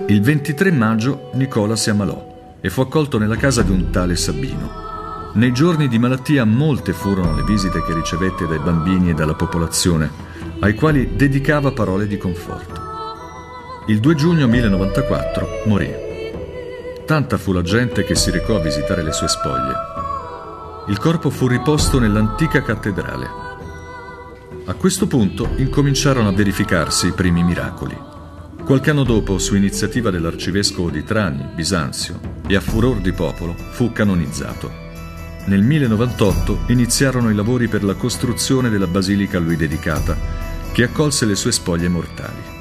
Il 23 maggio Nicola si ammalò e fu accolto nella casa di un tale Sabino. Nei giorni di malattia molte furono le visite che ricevette dai bambini e dalla popolazione, ai quali dedicava parole di conforto. Il 2 giugno 1094 morì. Tanta fu la gente che si recò a visitare le sue spoglie. Il corpo fu riposto nell'antica cattedrale. A questo punto incominciarono a verificarsi i primi miracoli. Qualche anno dopo, su iniziativa dell'arcivescovo di Trani, Bisanzio, e a furor di popolo, fu canonizzato. Nel 1098 iniziarono i lavori per la costruzione della basilica a lui dedicata, che accolse le sue spoglie mortali.